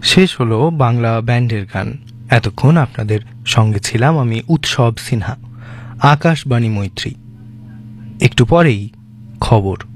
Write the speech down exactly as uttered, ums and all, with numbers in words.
শেষ হলো বাংলা ব্যান্ডের গান। এতক্ষণ আপনাদের সঙ্গে ছিলাম আমি উৎসব সিনহা। আকাশবাণী মৈত্রী। একটু পরেই খবর।